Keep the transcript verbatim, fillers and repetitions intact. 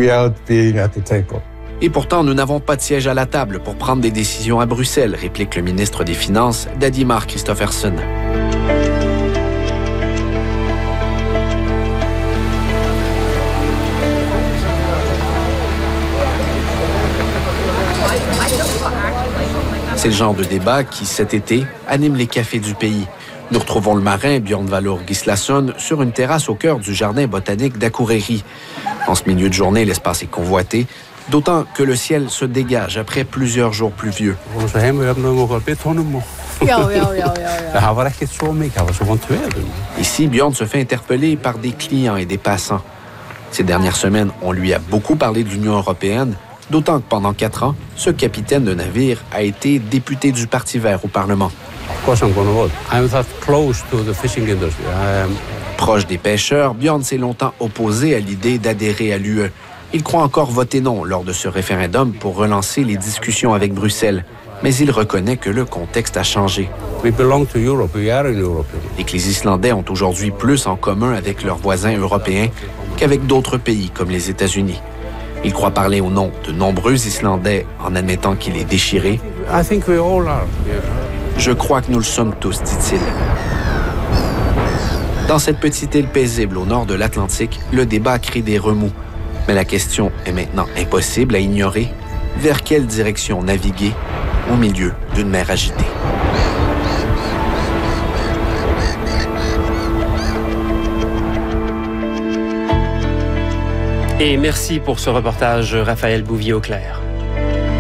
without being at the table. Et pourtant, nous n'avons pas de siège à la table pour prendre des décisions à Bruxelles, réplique le ministre des Finances, Dadimar Christofferson. C'est le genre de débat qui, cet été, anime les cafés du pays. Nous retrouvons le marin Björn Valur Gislason sur une terrasse au cœur du jardin botanique d'Akureyri. En ce milieu de journée, l'espace est convoité, d'autant que le ciel se dégage après plusieurs jours pluvieux. Ici, Björn se fait interpeller par des clients et des passants. Ces dernières semaines, on lui a beaucoup parlé de l'Union européenne, d'autant que pendant quatre ans, ce capitaine de navire a été député du Parti vert au Parlement. Proche des pêcheurs, Björn s'est longtemps opposé à l'idée d'adhérer à l'U E. Il croit encore voter non lors de ce référendum pour relancer les discussions avec Bruxelles. Mais il reconnaît que le contexte a changé. Et que les Islandais ont aujourd'hui plus en commun avec leurs voisins européens qu'avec d'autres pays comme les États-Unis. Il croit parler au nom de nombreux Islandais en admettant qu'il est déchiré. Je crois que nous le sommes tous, dit-il. Dans cette petite île paisible au nord de l'Atlantique, le débat crée des remous. Mais la question est maintenant impossible à ignorer. Vers quelle direction naviguer au milieu d'une mer agitée? Et merci pour ce reportage, Raphaël Bouvier-Auclair.